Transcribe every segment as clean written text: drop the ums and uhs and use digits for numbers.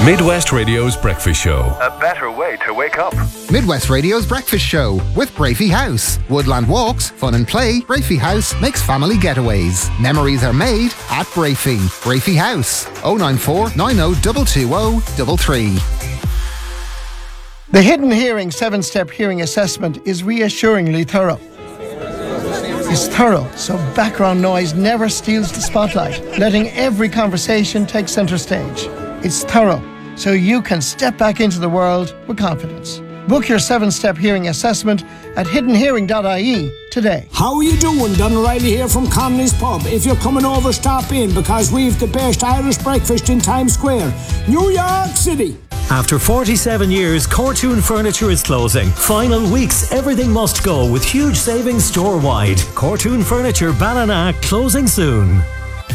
Midwest Radio's Breakfast Show. A better way to wake up. Midwest Radio's Breakfast Show with Brafey House. Woodland walks, fun and play. Brafey House makes family getaways. Memories are made at Brafey. Brafey House. 094 90 220 33. The Hidden Hearing 7-step hearing assessment is reassuringly thorough. It's thorough, so background noise never steals the spotlight, letting every conversation take centre stage. It's thorough, so you can step back into the world with confidence. Book your 7-step hearing assessment at hiddenhearing.ie today. How are you doing? Don O'Reilly here from Connolly's Pub. If you're coming over, stop in, because we've the best Irish breakfast in Times Square, New York City. After 47 years, Cortoon Furniture is closing. Final weeks, everything must go, with huge savings store-wide. Cortoon Furniture Ballina closing soon.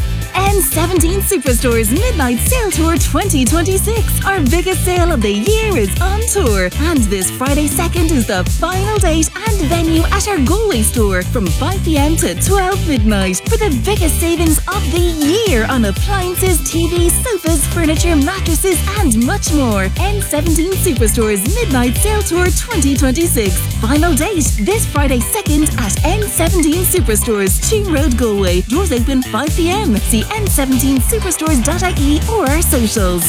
N17 Superstore's Midnight Sale Tour 2026. Our biggest sale of the year is on tour. And this Friday 2nd is the final date and venue at our Galway store from 5 p.m. to 12 midnight for the biggest savings of the year on appliances, TVs, sofas, furniture, mattresses and much more. N17 Superstore's Midnight Sale Tour 2026. Final date this Friday 2nd at N17 Superstores, Ching Road, Galway. Doors open 5 p.m. See n17superstores.ie or our socials.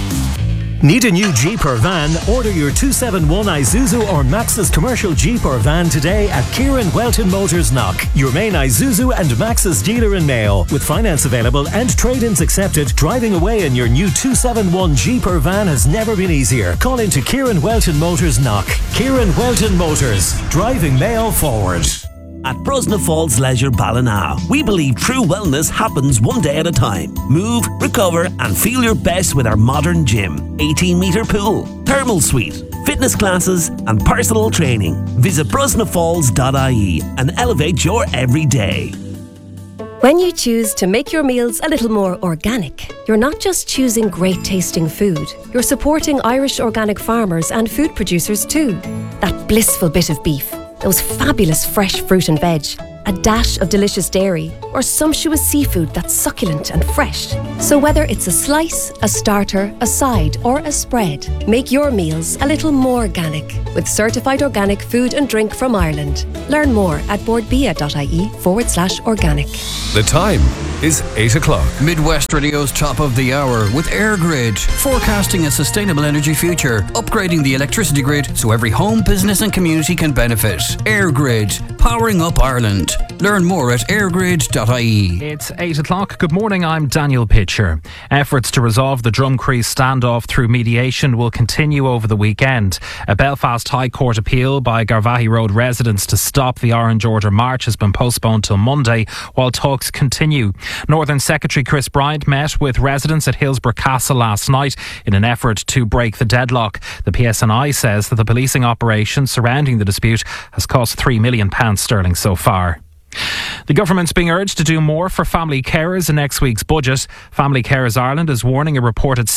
Need a new Jeep or van? Order your 271 Isuzu or Maxus commercial Jeep or van today at Kieran Welton Motors Knock, your main Isuzu and Maxus dealer in Mayo. With finance available and trade-ins accepted, driving away in your new 271 Jeep or van has never been easier. Call into Kieran Welton Motors Knock. Kieran Welton Motors, driving Mayo forward. At Brosna Falls Leisure Ballina, we believe true wellness happens one day at a time. Move, recover and feel your best with our modern gym, 18-metre pool, thermal suite, fitness classes and personal training. Visit brosnafalls.ie and elevate your everyday. When you choose to make your meals a little more organic, you're not just choosing great tasting food, you're supporting Irish organic farmers and food producers too. That blissful bit of beef, those fabulous fresh fruit and veg, a dash of delicious dairy, or sumptuous seafood that's succulent and fresh. So whether it's a slice, a starter, a side, or a spread, make your meals a little more organic with certified organic food and drink from Ireland. Learn more at boardbia.ie/organic. The time is 8 o'clock. Midwest Radio's top of the hour with EirGrid, forecasting a sustainable energy future, upgrading the electricity grid so every home, business and community can benefit. EirGrid, powering up Ireland. Learn more at airgrid.ie. It's 8 o'clock. Good morning, I'm Daniel Pitcher. Efforts to resolve the Drumcree standoff through mediation will continue over the weekend. A Belfast High Court appeal by Garvaghey Road residents to stop the Orange Order March has been postponed till Monday while talks continue. Northern Secretary Chris Bryant met with residents at Hillsborough Castle last night in an effort to break the deadlock. The PSNI says that the policing operation surrounding the dispute has cost £3 million sterling so far. The government's being urged to do more for family carers in next week's budget. Family Carers Ireland is warning a reported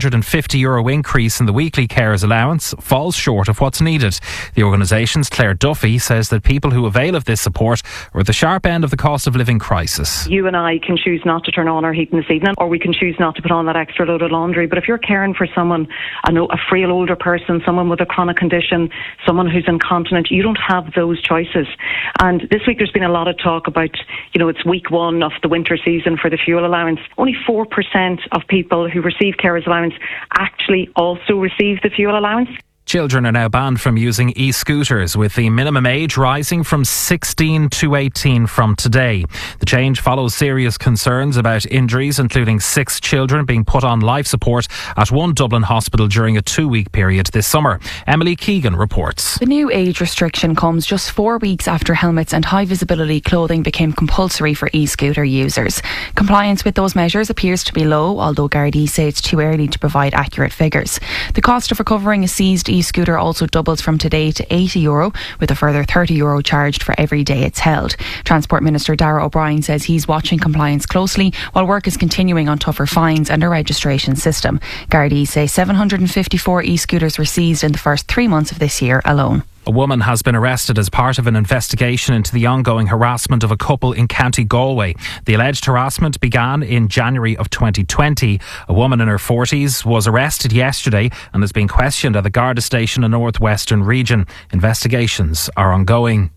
€750 increase in the weekly carers allowance falls short of what's needed. The organisation's Claire Duffy says that people who avail of this support are at the sharp end of the cost of living crisis. You and I can choose not to turn on our heating this evening, or we can choose not to put on that extra load of laundry. But if you're caring for someone, a frail older person, someone with a chronic condition, someone who's incontinent, you don't have those choices. And this week there's been a lot of talk about, it's week one of the winter season for the fuel allowance. Only 4% of people who receive carers allowance actually also receive the fuel allowance. Children are now banned from using e-scooters, with the minimum age rising from 16 to 18 from today. The change follows serious concerns about injuries, including 6 children being put on life support at one Dublin hospital during a 2-week period this summer. Emily Keegan reports. The new age restriction comes just 4 weeks after helmets and high visibility clothing became compulsory for e-scooter users. Compliance with those measures appears to be low, although Gardaí say it's too early to provide accurate figures. The cost of recovering a seized e-scooter also doubles from today to €80, with a further €30 charged for every day it's held. Transport Minister Darragh O'Brien says he's watching compliance closely while work is continuing on tougher fines and a registration system. Gardaí say 754 e-scooters were seized in the first 3 months of this year alone. A woman has been arrested as part of an investigation into the ongoing harassment of a couple in County Galway. The alleged harassment began in January of 2020. A woman in her 40s was arrested yesterday and is being questioned at the Garda station in the Northwestern region. Investigations are ongoing.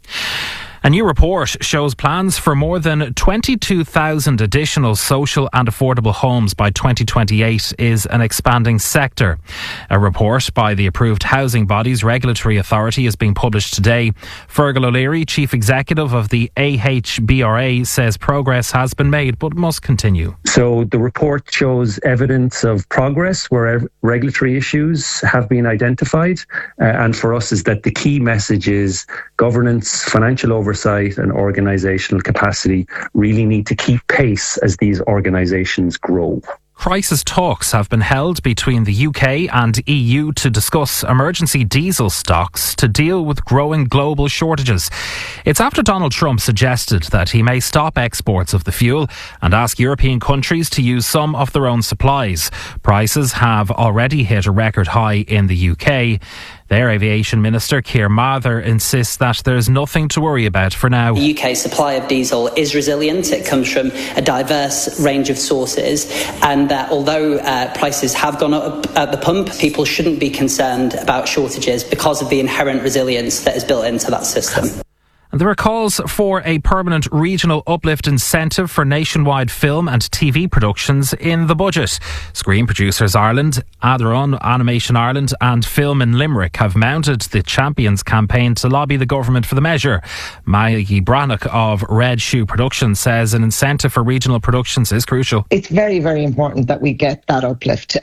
A new report shows plans for more than 22,000 additional social and affordable homes by 2028 is an expanding sector. A report by the approved housing body's regulatory authority is being published today. Fergal O'Leary, Chief Executive of the AHBRA, says progress has been made but must continue. So the report shows evidence of progress where regulatory issues have been identified. And for us is that the key message is governance, financial oversight and organisational capacity really need to keep pace as these organisations grow. Crisis talks have been held between the UK and EU to discuss emergency diesel stocks to deal with growing global shortages. It's after Donald Trump suggested that he may stop exports of the fuel and ask European countries to use some of their own supplies. Prices have already hit a record high in the UK. Their Aviation Minister, Keir Mather, insists that there's nothing to worry about for now. The UK supply of diesel is resilient. It comes from a diverse range of sources, and that although prices have gone up at the pump, people shouldn't be concerned about shortages because of the inherent resilience that is built into that system. And there are calls for a permanent regional uplift incentive for nationwide film and TV productions in the budget. Screen Producers Ireland, Adron, Animation Ireland and Film in Limerick have mounted the Champions campaign to lobby the government for the measure. Maggie Brannock of Red Shoe Productions says an incentive for regional productions is crucial. It's very, very important that we get that uplift.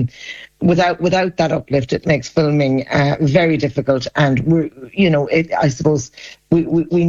Without that uplift, it makes filming very difficult, and I suppose we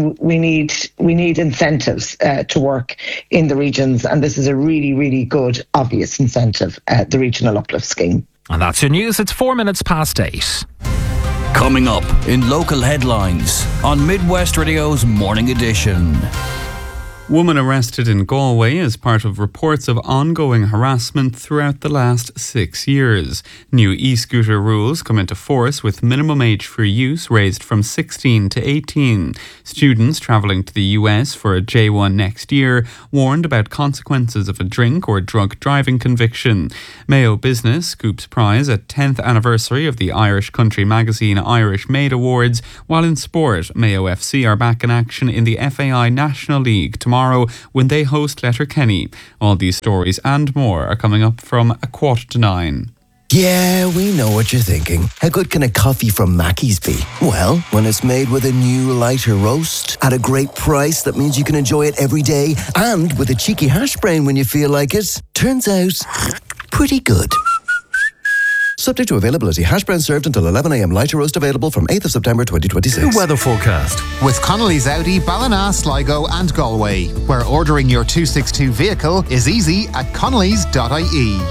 need incentives to work in the regions, and this is a really, really good, obvious incentive, the regional uplift scheme. And that's your news. It's 8:04. Coming up in local headlines on Midwest Radio's Morning Edition. Woman arrested in Galway as part of reports of ongoing harassment throughout the last 6 years. New e-scooter rules come into force with minimum age for use raised from 16 to 18. Students travelling to the US for a J1 next year warned about consequences of a drink or drug driving conviction. Mayo Business scoops prize at 10th anniversary of the Irish country magazine Irish Maid Awards, while in sport, Mayo FC are back in action in the FAI National League tomorrow when they host Letterkenny. All these stories and more are coming up from 9:15. Yeah, we know what you're thinking. How good can a coffee from Mackey's be? Well, when it's made with a new lighter roast at a great price that means you can enjoy it every day, and with a cheeky hash brown when you feel like it, turns out pretty good. Subject to availability. Hash brown served until 11 a.m. Lighter roast available from 8th of September 2026. The weather forecast with Connolly's Audi, Ballina, Sligo and Galway, where ordering your 262 vehicle is easy at connellys.ie.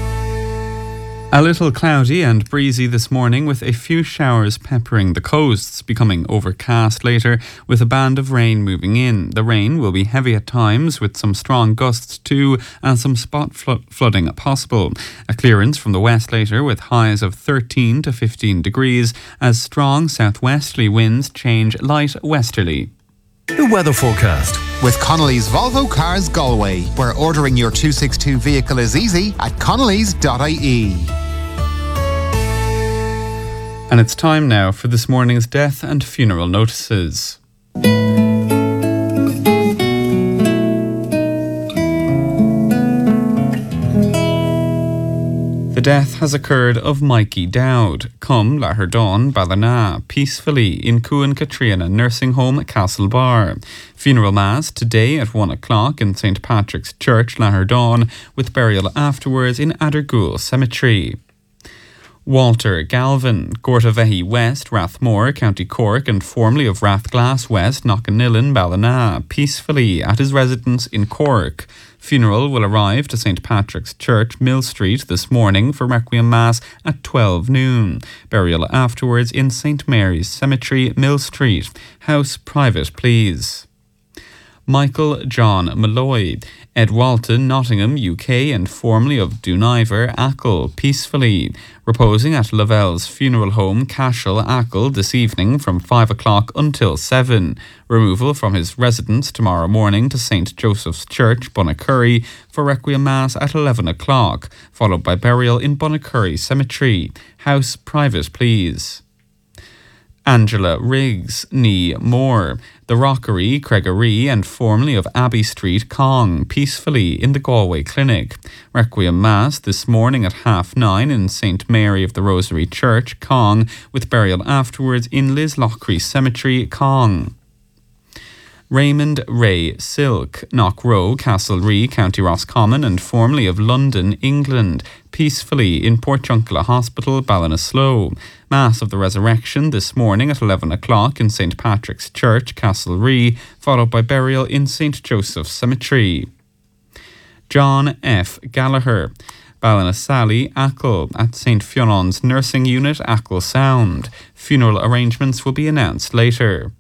A little cloudy and breezy this morning with a few showers peppering the coasts, becoming overcast later with a band of rain moving in. The rain will be heavy at times with some strong gusts too and some spot flooding possible. A clearance from the west later with highs of 13 to 15 degrees as strong southwesterly winds change light westerly. The weather forecast with Connolly's Volvo Cars Galway, where ordering your 262 vehicle is easy at connellys.ie. And it's time now for this morning's death and funeral notices. The death has occurred of Mikey Dowd, Cum Lahardon Ballina, peacefully in Cuan Catriona Nursing Home, Castlebar. Funeral Mass today at 1 o'clock in St. Patrick's Church, Lahardon, with burial afterwards in Adergool Cemetery. Walter Galvin, Gortavehi West, Rathmore, County Cork, and formerly of Rathglass West, Knockannillan, Ballina, peacefully at his residence in Cork. Funeral will arrive to St. Patrick's Church, Mill Street, this morning for Requiem Mass at 12 noon. Burial afterwards in St. Mary's Cemetery, Mill Street. House private, please. Michael John Malloy. Ed Walton, Nottingham, UK, and formerly of Dooniver, Achill, peacefully. Reposing at Lavelle's funeral home, Cashel, Achill, this evening from 5 o'clock until 7. Removal from his residence tomorrow morning to St. Joseph's Church, Bunnacurry, for Requiem Mass at 11 o'clock, followed by burial in Bunnacurry Cemetery. House private, please. Angela Riggs, Nee Moore. The Rockery, Craigaree, and formerly of Abbey Street, Cong, peacefully in the Galway Clinic. Requiem Mass this morning at 9:30 in St. Mary of the Rosary Church, Cong, with burial afterwards in Lislochry Cemetery, Cong. Raymond Ray Silk, Knockrow, Castlerea, County Roscommon, and formerly of London, England, peacefully in Portjunkla Hospital, Ballinasloe. Mass of the Resurrection this morning at 11 o'clock in St. Patrick's Church, Castlerea, followed by burial in St. Joseph's Cemetery. John F. Gallagher, Ballinasally, Achill, at St. Fionan's Nursing Unit, Achill Sound. Funeral arrangements will be announced later.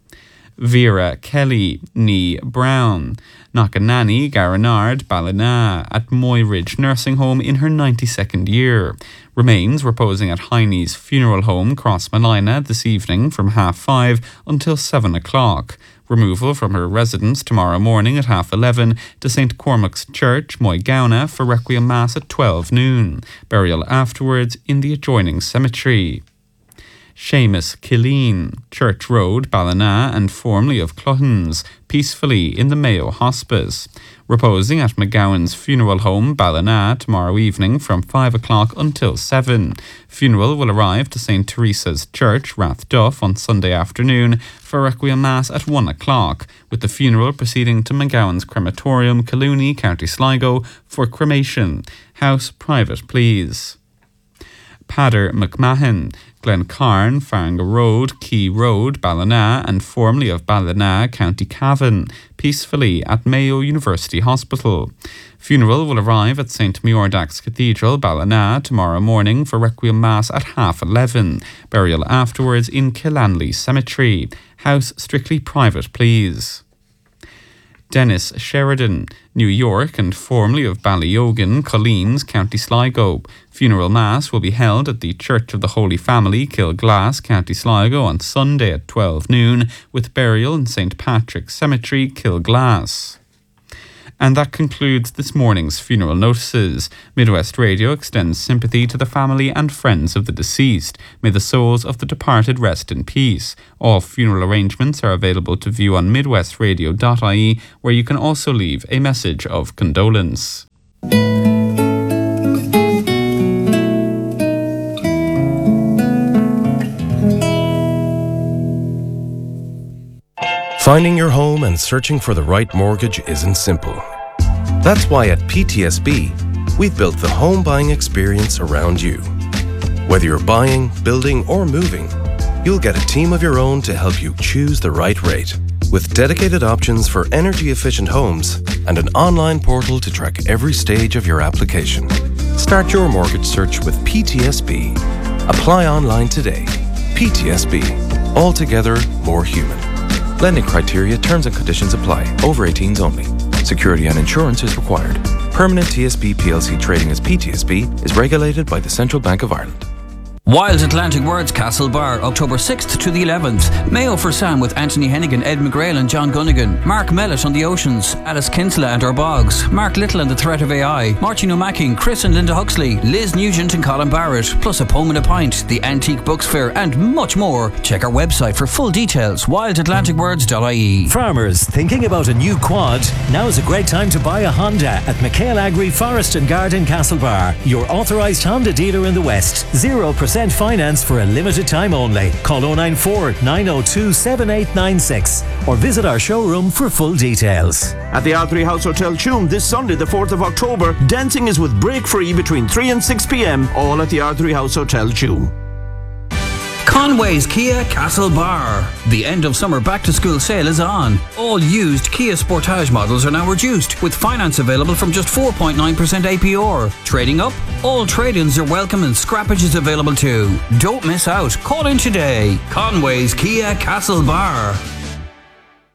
Vera Kelly, Nee Brown, Knockannanny, Garanard, Ballina, at Moyridge Nursing Home in her 92nd year. Remains reposing at Heine's Funeral Home, Crossmalina, this evening from 5:30 until 7 o'clock. Removal from her residence tomorrow morning at 11:30 to St. Cormac's Church, Moygownagh, for Requiem Mass at 12 noon. Burial afterwards in the adjoining cemetery. Seamus Killeen, Church Road, Ballina, and formerly of Cluttons, peacefully in the Mayo Hospice. Reposing at McGowan's Funeral Home, Ballina, tomorrow evening from 5 o'clock until 7. Funeral will arrive to St. Teresa's Church, Rathduff, on Sunday afternoon for Requiem Mass at 1 o'clock, with the funeral proceeding to McGowan's Crematorium, Colooney, County Sligo, for cremation. House private, please. Padder McMahon, Glencarn, Farnga Road, Key Road, Ballina, and formerly of Ballina, County Cavan, peacefully at Mayo University Hospital. Funeral will arrive at St. Muirdax Cathedral, Ballina, tomorrow morning for Requiem Mass at 11:30. Burial afterwards in Killanley Cemetery. House strictly private, please. Dennis Sheridan, New York, and formerly of Ballyogan, Colleen's, County Sligo. Funeral Mass will be held at the Church of the Holy Family, Kilglass, County Sligo, on Sunday at 12 noon, with burial in St. Patrick's Cemetery, Kilglass. And that concludes this morning's funeral notices. Midwest Radio extends sympathy to the family and friends of the deceased. May the souls of the departed rest in peace. All funeral arrangements are available to view on midwestradio.ie, where you can also leave a message of condolence. Finding your home and searching for the right mortgage isn't simple. That's why at PTSB, we've built the home buying experience around you. Whether you're buying, building, or moving, you'll get a team of your own to help you choose the right rate. With dedicated options for energy-efficient homes and an online portal to track every stage of your application. Start your mortgage search with PTSB. Apply online today. PTSB. Altogether more human. Lending criteria, terms and conditions apply. Over 18s only. Security and insurance is required. Permanent TSB PLC trading as PTSB is regulated by the Central Bank of Ireland. Wild Atlantic Words Castlebar, October 6th to the 11th. Mayo for Sam with Anthony Hennigan, Ed McGrail and John Gunnigan. Mark Mellett on the Oceans. Alice Kinsella and Our Bogs. Mark Little and the Threat of AI. Martin O'Macking, Chris and Linda Huxley. Liz Nugent and Colin Barrett. Plus a poem and a pint. The Antique Books Fair and much more. Check our website for full details. wildatlanticwords.ie. Farmers thinking about a new quad? Now's a great time to buy a Honda at McHale Agri Forest and Garden Castlebar. Your authorised Honda dealer in the West. 0% finance for a limited time only. Call 094 902 7896 or visit our showroom for full details. At the R3 House Hotel Tuam this Sunday, the 4th of October, dancing is with break free between 3 and 6 p.m, all at the R3 House Hotel Tuam. Conway's Kia Castlebar. The end of summer back to school sale is on. All used Kia Sportage models are now reduced, with finance available from just 4.9% APR. Trading up? All trade-ins are welcome and scrappage is available too. Don't miss out. Call in today. Conway's Kia Castlebar.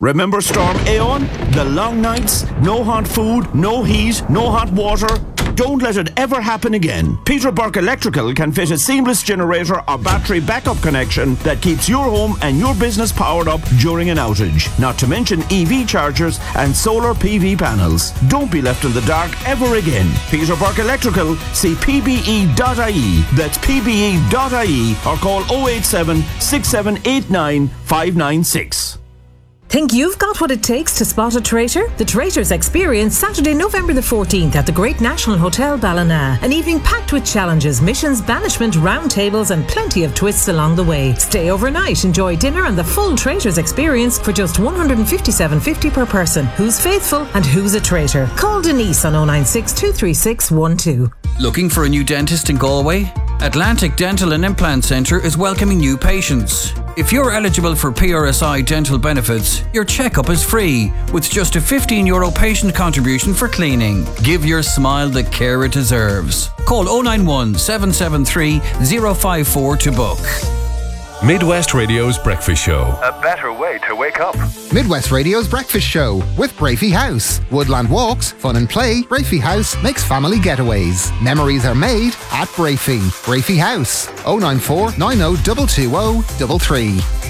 Remember Storm Aeon? The long nights, no hot food, no heat, no hot water. Don't let it ever happen again. Peter Burke Electrical can fit a seamless generator or battery backup connection that keeps your home and your business powered up during an outage. Not to mention EV chargers and solar PV panels. Don't be left in the dark ever again. Peter Burke Electrical, see pbe.ie. That's pbe.ie or call 087 6789 596. Think you've got what it takes to spot a traitor? The Traitors Experience, Saturday, November the 14th at the Great National Hotel Ballina. An evening packed with challenges, missions, banishment, round tables and plenty of twists along the way. Stay overnight, enjoy dinner and the full Traitors Experience for just $157.50 per person. Who's faithful and who's a traitor? Call Denise on 096 236 12. Looking for a new dentist in Galway? Atlantic Dental and Implant Centre is welcoming new patients. If you're eligible for PRSI dental benefits, your checkup is free, with just a €15 patient contribution for cleaning. Give your smile the care it deserves. Call 091 773 054 to book. Midwest Radio's Breakfast Show. A better way to wake up. Midwest Radio's Breakfast Show with Brafey House. Woodland walks, fun and play. Brafey House makes family getaways. Memories are made at Brafey. Brafey House. 094 90 220 33.